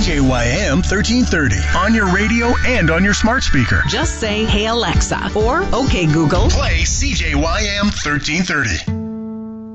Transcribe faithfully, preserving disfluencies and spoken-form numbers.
J Y M thirteen thirty on your radio and on your smart speaker. Just say, "Hey Alexa," or "Okay Google, play C J Y M thirteen thirty.